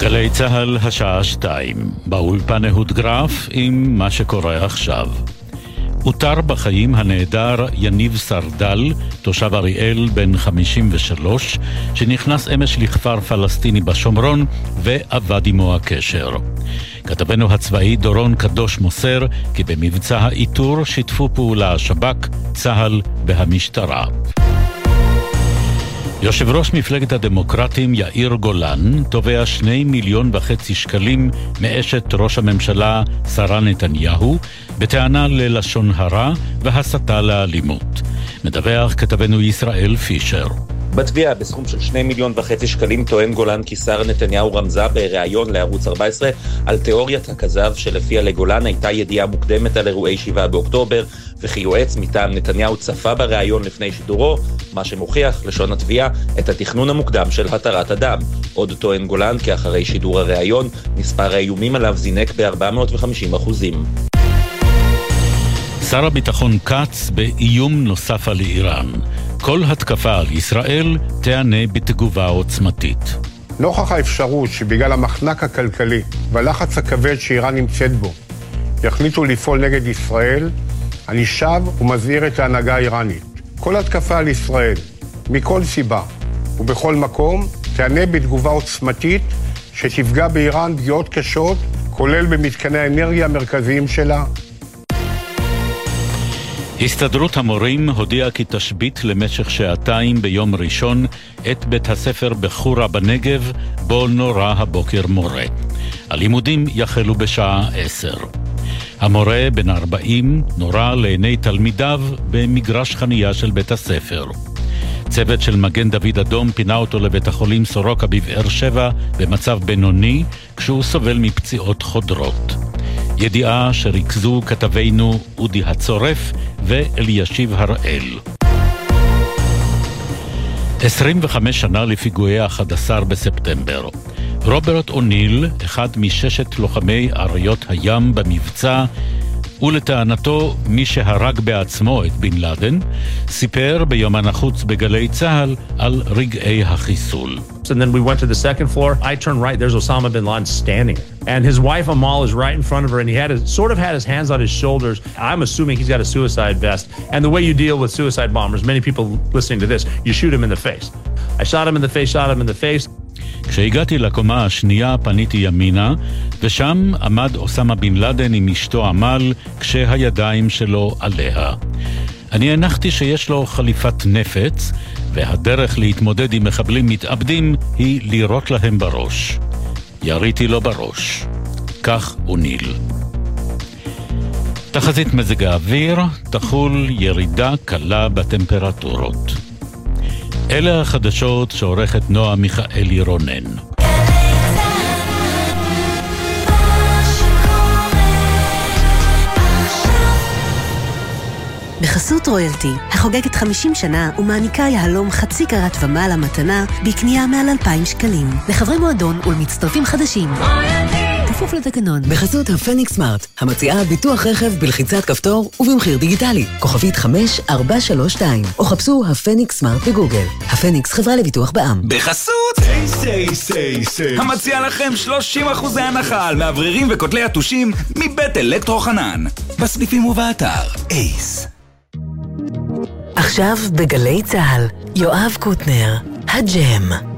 גלי צהל השעה 2, באולפן אהוד גרף עם מה שקורה עכשיו. אותר בחיים הנהדר יניב סרדל, תושב אריאל בן 53, שנכנס אמש לכפר פלסטיני בשומרון ועבד עמו הקשר. כתבנו הצבאי דורון קדוש מוסר כי במבצע האיתור שיתפו פעולה השב"כ, צהל והמשטרה. יושב ראש מפלגת הדמוקרטים יאיר גולן תובע 2.5 מיליון שקלים מאשת ראש הממשלה שרה נתניהו בטענה ללשון הרע והסתה לאלימות. מדווח כתבנו ישראל פישר. בתביעה בסכום של 2.5 מיליון שקלים טוען גולן כי שרה נתניהו רמזה בריאיון לערוץ 14 על תיאוריית הכזב שלפיה לגולן הייתה ידיעה מוקדמת על אירועי 7 באוקטובר וכי יועץ מטעם נתניהו צפה בריאיון לפני שידורו, מה שמוכיח לשון התביעה את התכנון המוקדם של התרת אדם. עוד טוען גולן כי אחרי שידור הריאיון מספר האיומים עליו זינק ב-450%. שר הביטחון קץ באיום נוסף על איראן. כל התקפה על ישראל תענה בתגובה עוצמתית. נוכח האפשרות שבגלל המחנק הכלכלי והלחץ הכבד שאיראן נמצאת בו יחליטו לפעול נגד ישראל, אני שב ומזהיר את ההנהגה האיראנית. כל התקפה על ישראל, מכל סיבה ובכל מקום, תענה בתגובה עוצמתית שתפגע באיראן פגיעות קשות, כולל במתקני האנרגיה המרכזיים שלה. הסתדרות המורים הודיעה כי תשבית למשך 2 שעות ביום ראשון את בית הספר בחורה בנגב, בו נורה הבוקר מורה. הלימודים יחלו בשעה 10. המורה בן 40 נורה לעיני תלמידיו במגרש חנייה של בית הספר. צוות של מגן דוד אדום פינה אותו לבית החולים סורוקה בבאר שבע במצב בינוני כשהוא סובל מפציעות חודרות. ידיעה שריכזו כתבינו אודי הצורף ואלישיב הראל. 25 שנה לפיגועי 11 בספטמבר. רוברט אוניל, אחד מ6 לוחמי אריות הים במבצע, ולטענתו מי שהרג בעצמו את בן לאדן, סיפר ביומן החוץ בגלי צהל על רגעי החיסול. And then we went to the second floor. I turned right. There's Osama bin Laden standing. And his wife Amal is right in front of her. And he had his hands on his shoulders. I'm assuming he's got a suicide vest. And the way you deal with suicide bombers, many people listening to this, you shoot him in the face. I shot him in the face. כשהגעתי לקומה השנייה פניתי ימינה, ושם עמד אוסמה בן לאדן עם אשתו עמל כשהידיים שלו עליה. אני הנחתי שיש לו חליפת נפץ, והדרך להתמודד עם מחבלים מתאבדים היא לירות להם בראש. יריתי לו בראש. כך אוניל. תחזית מזג האוויר, תחול ירידה קלה בטמפרטורות. אלה החדשות שעורכת נועה מיכאלי רונן. בחסות רויאלטי, החוגגת 50 שנה ומעניקה יהלום חצי קרת ומעלה מתנה בקנייה מעל 2,000 שקלים. לחברי מועדון ולמצטרפים חדשים. כפוף לתקנון. בחסות הפניקס סמארט, המציעה ביטוח רכב בלחיצת כפתור ובמחיר דיגיטלי. כוכבית 5432, או חפשו הפניקס סמארט בגוגל. הפניקס חברה לביטוח בע"מ. בחסות המציע לכם 30% הנחה על מאווררים וכותלי התושים מבית אלקטרו חנן. בסניפים ובאתר אייס. עכשיו בגלי צהל, יואב קוטנר, הג'ם.